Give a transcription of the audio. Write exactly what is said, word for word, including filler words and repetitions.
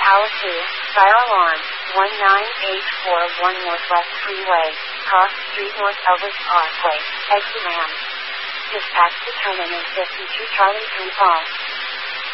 Tower two, fire alarm, one nine eight four one Northwest Freeway, Cross Street North Elvis Parkway, exit ramp. Dispatch to Turn in fifty-two Charlie three Paul.